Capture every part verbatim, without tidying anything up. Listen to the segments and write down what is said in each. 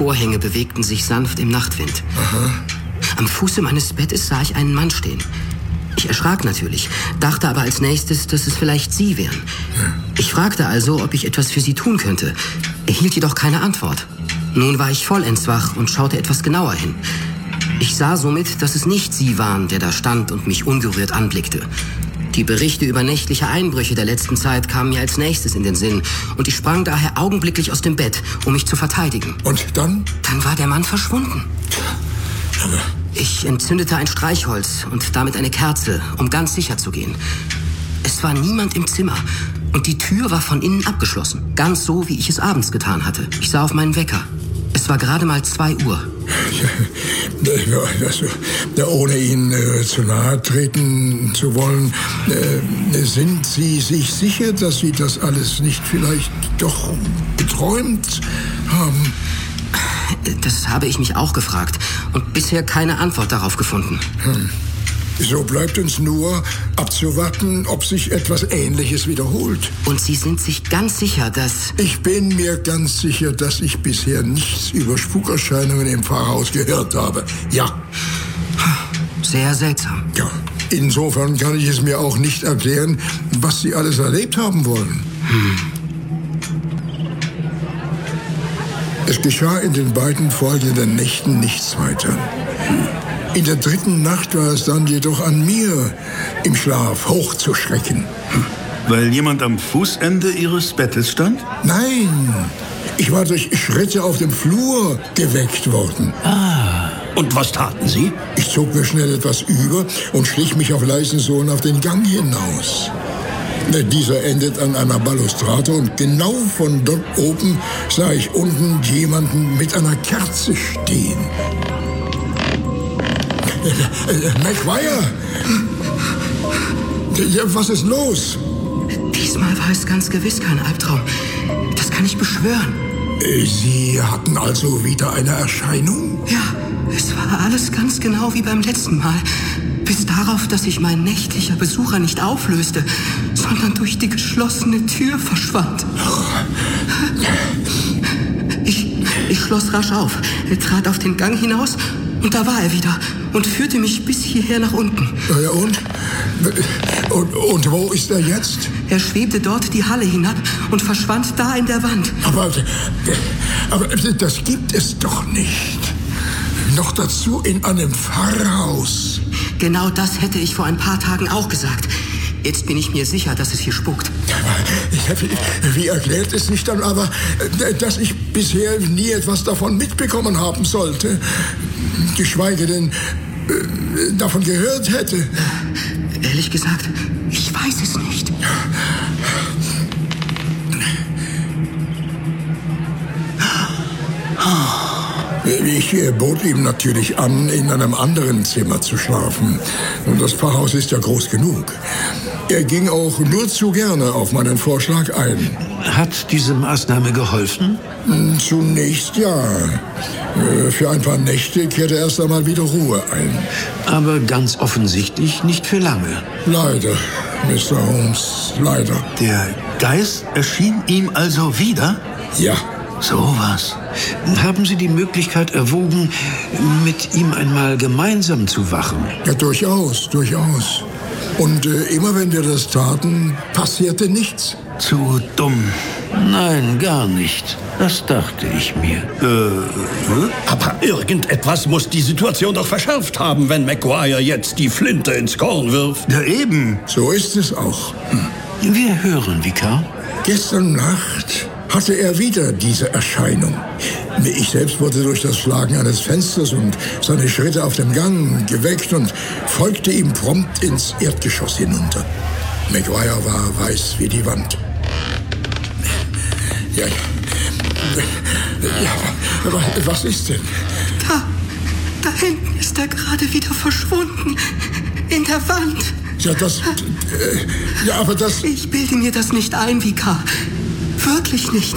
Vorhänge bewegten sich sanft im Nachtwind. Aha. Am Fuße meines Bettes sah ich einen Mann stehen. Ich erschrak natürlich, dachte aber als nächstes, dass es vielleicht Sie wären. Ja. Ich fragte also, ob ich etwas für Sie tun könnte, erhielt jedoch keine Antwort. Nun war ich vollends wach und schaute etwas genauer hin. Ich sah somit, dass es nicht Sie waren, der da stand und mich ungerührt anblickte. Die Berichte über nächtliche Einbrüche der letzten Zeit kamen mir als nächstes in den Sinn und ich sprang daher augenblicklich aus dem Bett, um mich zu verteidigen. Und dann? Dann war der Mann verschwunden. Aber Ich entzündete ein Streichholz und damit eine Kerze, um ganz sicher zu gehen. Es war niemand im Zimmer und die Tür war von innen abgeschlossen. Ganz so, wie ich es abends getan hatte. Ich sah auf meinen Wecker. Es war gerade mal zwei Uhr. Ja, also, ja, ohne Ihnen äh, zu nahe treten zu wollen, äh, sind Sie sich sicher, dass Sie das alles nicht vielleicht doch geträumt haben? Das habe ich mich auch gefragt und bisher keine Antwort darauf gefunden. Hm. So bleibt uns nur abzuwarten, ob sich etwas Ähnliches wiederholt. Und Sie sind sich ganz sicher, dass... Ich bin mir ganz sicher, dass ich bisher nichts über Spukerscheinungen im Pfarrhaus gehört habe. Ja. Sehr seltsam. Ja. Insofern kann ich es mir auch nicht erklären, was Sie alles erlebt haben wollen. Hm. Es geschah in den beiden folgenden Nächten nichts weiter. Hm. In der dritten Nacht war es dann jedoch an mir, im Schlaf hochzuschrecken. Hm. Weil jemand am Fußende Ihres Bettes stand? Nein, ich war durch Schritte auf dem Flur geweckt worden. Ah, und was taten Sie? Ich zog mir schnell etwas über und schlich mich auf leisen Sohlen auf den Gang hinaus. Dieser endet an einer Balustrade und genau von dort oben sah ich unten jemanden mit einer Kerze stehen. McGuire! Was ist los? Diesmal war es ganz gewiss kein Albtraum. Das kann ich beschwören. Sie hatten also wieder eine Erscheinung? Ja, es war alles ganz genau wie beim letzten Mal. Bis darauf, dass sich mein nächtlicher Besucher nicht auflöste, sondern durch die geschlossene Tür verschwand. Ich, ich schloss rasch auf, er trat auf den Gang hinaus und da war er wieder und führte mich bis hierher nach unten. Ja, und? Und, und wo ist er jetzt? Er schwebte dort die Halle hinab und verschwand da in der Wand. Aber, aber das gibt es doch nicht. Noch dazu in einem Pfarrhaus. Genau das hätte ich vor ein paar Tagen auch gesagt. Jetzt bin ich mir sicher, dass es hier spukt. Wie, wie erklärt es sich dann aber, dass ich bisher nie etwas davon mitbekommen haben sollte? Geschweige denn äh, davon gehört hätte. Äh, ehrlich gesagt, ich weiß es nicht. Ich bot ihm natürlich an, in einem anderen Zimmer zu schlafen. Und das Pfarrhaus ist ja groß genug. Er ging auch nur zu gerne auf meinen Vorschlag ein. Hat diese Maßnahme geholfen? Zunächst ja. Für ein paar Nächte kehrte erst einmal wieder Ruhe ein. Aber ganz offensichtlich nicht für lange. Leider, Mister Holmes, leider. Der Geist erschien ihm also wieder? Ja. So was. Haben Sie die Möglichkeit erwogen, mit ihm einmal gemeinsam zu wachen? Ja, durchaus, durchaus. Und äh, immer wenn wir das taten, passierte nichts. Zu dumm. Nein, gar nicht. Das dachte ich mir. Äh, Aber irgendetwas muss die Situation doch verschärft haben, wenn McGuire jetzt die Flinte ins Korn wirft. Ja, eben. So ist es auch. Hm. Wir hören, Vikar. Gestern Nacht hatte er wieder diese Erscheinung. Ich selbst wurde durch das Schlagen eines Fensters und seine Schritte auf dem Gang geweckt und folgte ihm prompt ins Erdgeschoss hinunter. McGuire war weiß wie die Wand. Ja, ja, aber was ist denn? Da, da hinten ist er gerade wieder verschwunden. In der Wand. Ja, das... Äh, ja, aber das... Ich bilde mir das nicht ein, Vikar. Wirklich nicht.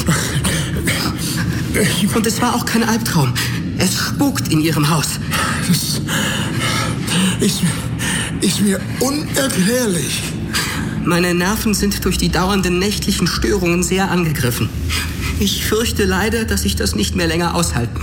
Und es war auch kein Albtraum. Es spukt in Ihrem Haus. Das ist, ist mir unerklärlich. Meine Nerven sind durch die dauernden nächtlichen Störungen sehr angegriffen. Ich fürchte leider, dass ich das nicht mehr länger aushalten